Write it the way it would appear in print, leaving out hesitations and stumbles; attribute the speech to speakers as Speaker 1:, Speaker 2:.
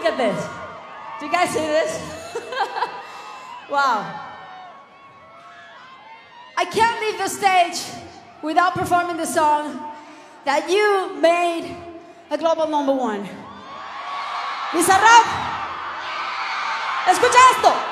Speaker 1: Look at this. Do you guys see this? Wow. I can't leave the stage without performing the song that you made a global #1. Bizarrap, escucha esto.